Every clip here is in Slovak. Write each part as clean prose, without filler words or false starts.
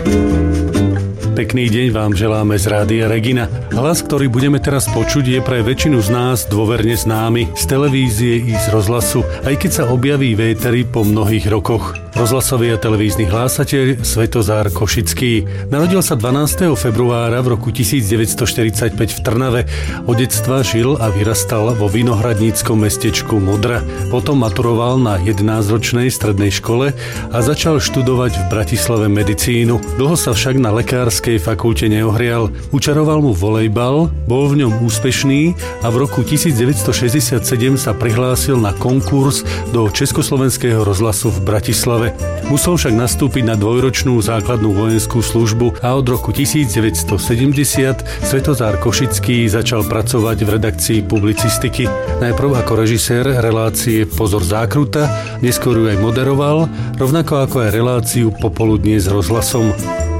Pekný deň vám želáme z Rádia Regina. Hlas, ktorý budeme teraz počuť, je pre väčšinu z nás dôverne známy z televízie i z rozhlasu, aj keď sa objaví v éteri po mnohých rokoch. Rozhlasový a televízny hlásateľ Svetozár Košický. Narodil sa 12. februára v roku 1945 v Trnave. Od detstva žil a vyrastal vo vinohradníckom mestečku Modra. Potom maturoval na 11-ročnej strednej škole a začal študovať v Bratislave medicínu. Dlho sa však na lekárskej fakulte neohrial. Učaroval mu volejbal, bol v ňom úspešný a v roku 1967 sa prihlásil na konkurs do Československého rozhlasu v Bratislave. Musel však nastúpiť na dvojročnú základnú vojenskú službu a od roku 1970 Svetozár Košický začal pracovať v redakcii publicistiky. Najprv ako režisér relácie Pozor zákruta, neskôr ju aj moderoval, rovnako ako aj reláciu Popoludnie s rozhlasom.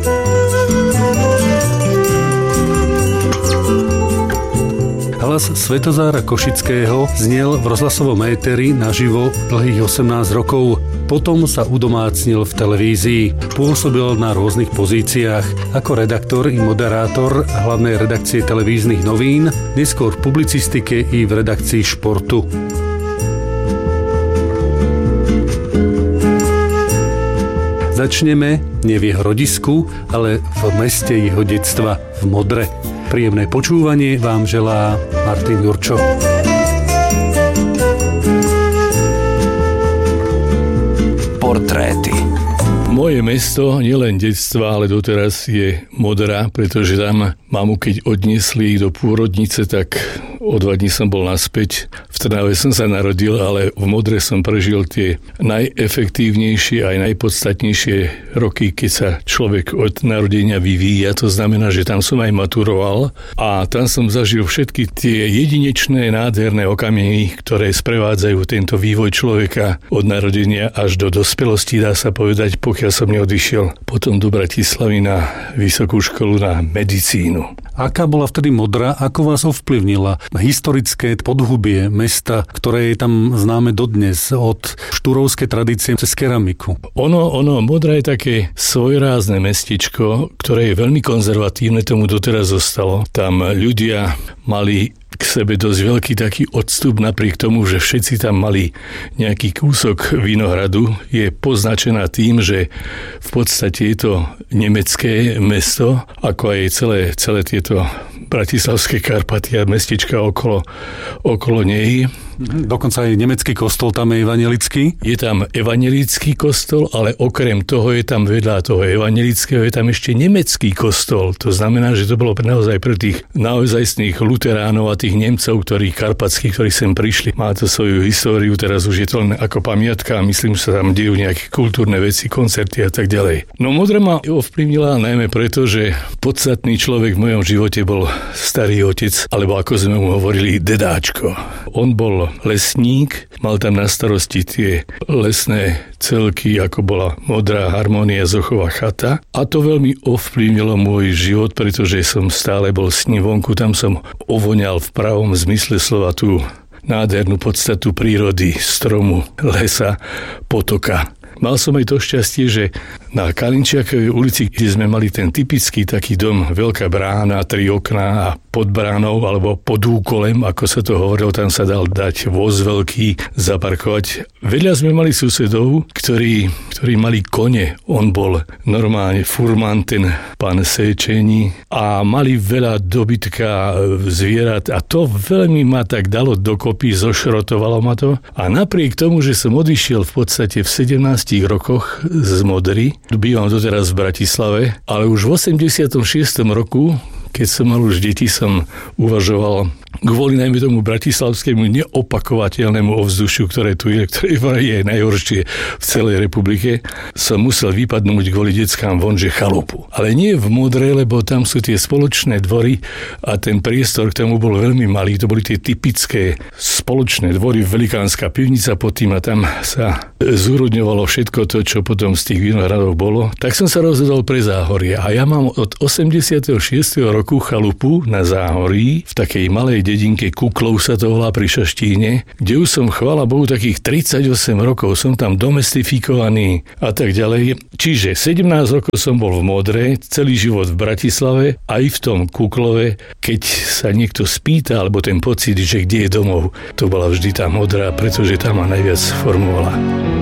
Hlas Svetozára Košického znel v rozhlasovom éteri naživo dlhých 18 rokov. Potom sa udomácnil v televízii. Pôsobil na rôznych pozíciách ako redaktor i moderátor hlavnej redakcie televíznych novín, neskôr v publicistike i v redakcii športu. Začneme nie v jeho rodisku, ale v meste jeho detstva, v Modre. Príjemné počúvanie vám želá Martin Jurčo. Portréty. Moje mesto, nielen detstva, ale doteraz je Modra, pretože tam mamu, keď odniesli do pôrodnice, tak o 2 dní som bol naspäť. V Trnave som sa narodil, ale v Modre som prežil tie najefektívnejšie aj najpodstatnejšie roky, keď sa človek od narodenia vyvíja. To znamená, že tam som aj maturoval a tam som zažil všetky tie jedinečné, nádherné okamihy, ktoré sprevádzajú tento vývoj človeka od narodenia až do dospelosti, dá sa povedať, pokiaľ som neodišiel potom do Bratislavy na vysokú školu na medicínu. Aká bola vtedy Modra, ako vás ovplyvnila historické podhubie mesta, ktoré je tam známe dodnes, od štúrovskej tradície cez keramiku? Ono, Modra je také svojrázne mestičko, ktoré je veľmi konzervatívne, tomu doteraz zostalo. Tam ľudia mali k sebe dosť veľký taký odstup, napriek tomu, že všetci tam mali nejaký kúsok vinohradu. Je poznačená tým, že v podstate je to nemecké mesto, ako aj celé tieto bratislavské Karpaty a mestečka okolo nej. Dokonca aj nemecký kostol tam je evanjelický. Je tam evanjelický kostol, ale okrem toho je tam vedľa toho evanjelického je tam ešte nemecký kostol. To znamená, že to bolo naozaj pre tých naozajstných luteránov a tých Nemcov, karpatských, ktorí sem prišli. Má to svoju históriu, teraz už je to len ako pamiatka a myslím, že sa tam dejú nejaké kultúrne veci, koncerty a tak ďalej. No Modra ma ovplyvnila najmä preto, že podstatný človek v mojom živote bol starý otec, alebo ako sme mu hovorili, dedáčko. On bol lesník, mal tam na starosti tie lesné celky, ako bola Modrá, Harmónia, Zochová chata. A to veľmi ovplyvnilo môj život, pretože som stále bol s ním vonku. Tam som ovoňal v pravom zmysle slova tú nádhernú podstatu prírody, stromu, lesa, potoka. Mal som aj to šťastie, že na Kalinčiakovej ulici, kde sme mali ten typický taký dom, veľká brána, 3 okná a pod bránou alebo pod úkolem, ako sa to hovorilo, tam sa dal dať voz veľký, zaparkovať. Vedľa sme mali susedov, ktorí mali kone. On bol normálne furman, ten pán Séčení, a mali veľa dobytka, zvierat a to veľmi ma tak dalo dokopy, zošrotovalo ma to. A napriek tomu, že som odišiel v podstate v 17 rokoch z Modry, bývam doteraz v Bratislave, ale už v 86. roku, keď som mal už deti, som uvažoval kvôli najmä tomu bratislavskému neopakovateľnému ovzdušiu, ktoré tu je, ktoré je najhoršie v celej republike, som musel vypadnúť kvôli deckám vonže chalupu. Ale nie v Modre, lebo tam sú tie spoločné dvory a ten priestor k tomu bol veľmi malý. To boli tie typické spoločné dvory, velikánska pivnica pod tým a tam sa zúrodňovalo všetko to, čo potom z tých vinohradov bolo. Tak som sa rozhodol pre Záhorie a ja mám od 86. roku chalupu na Záhorí v takej malej malej dedinke Kuklov sa to volá pri Šaštíne, kde už som, chvála Bohu, takých 38 rokov, som tam domestifikovaný a tak ďalej. Čiže 17 rokov som bol v Modre, celý život v Bratislave, aj v tom Kuklove, keď sa niekto spýta, alebo ten pocit, že kde je domov, to bola vždy tá Modra, pretože tam ma najviac formovala.